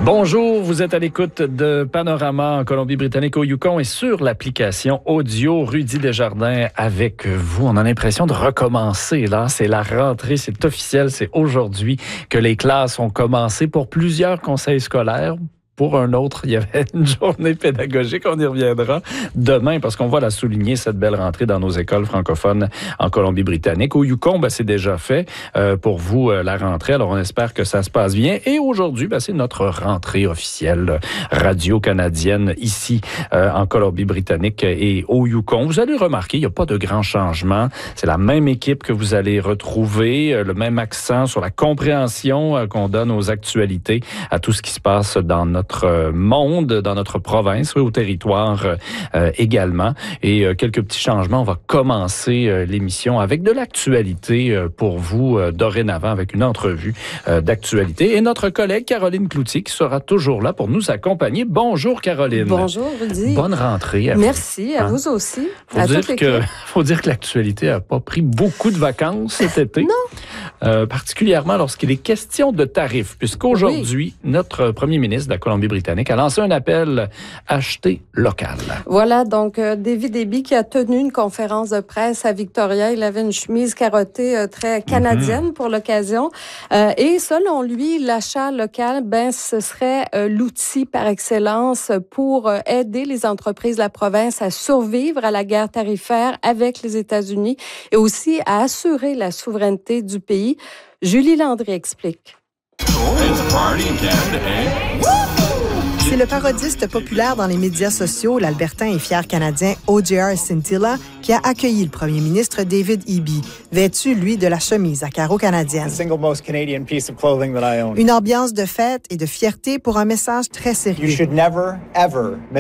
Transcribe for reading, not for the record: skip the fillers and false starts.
Bonjour, vous êtes à l'écoute de Panorama en Colombie-Britannique au Yukon et sur l'application audio Rudy Desjardins avec vous. On a l'impression de recommencer là. C'est la rentrée, c'est officiel, c'est aujourd'hui que les classes ont commencé pour plusieurs conseils scolaires. Pour un autre, il y avait une journée pédagogique, on y reviendra demain parce qu'on va la souligner, cette belle rentrée dans nos écoles francophones en Colombie-Britannique. Au Yukon, c'est déjà fait pour vous la rentrée, alors on espère que ça se passe bien. Et aujourd'hui, c'est notre rentrée officielle radio-canadienne ici en Colombie-Britannique et au Yukon. Vous allez remarquer, il n'y a pas de grands changements. C'est la même équipe que vous allez retrouver, le même accent sur la compréhension qu'on donne aux actualités, à tout ce qui se passe dans notre monde, dans notre province, au territoire également. Et quelques petits changements. On va commencer l'émission avec de l'actualité pour vous dorénavant, avec une entrevue d'actualité. Et notre collègue Caroline Cloutier qui sera toujours là pour nous accompagner. Bonjour Caroline. Bonjour Rudy. Bonne rentrée à vous. Merci, à vous aussi. Faut dire que l'actualité n'a pas pris beaucoup de vacances cet été. Non. Particulièrement lorsqu'il est question de tarifs, puisqu'aujourd'hui, notre premier ministre de la Colombie-Britannique a lancé un appel acheter local. Voilà, donc David Eby qui a tenu une conférence de presse à Victoria. Il avait une chemise carottée très canadienne pour l'occasion. Et selon lui, l'achat local, ce serait l'outil par excellence pour aider les entreprises de la province à survivre à la guerre tarifaire avec les États-Unis et aussi à assurer la souveraineté du pays. Julie Landry explique. C'est le parodiste populaire dans les médias sociaux, l'Albertain et fier Canadien O.J.R. Scintilla, qui a accueilli le premier ministre David Eby, vêtu, lui, de la chemise à carreaux canadienne. Une ambiance de fête et de fierté pour un message très sérieux.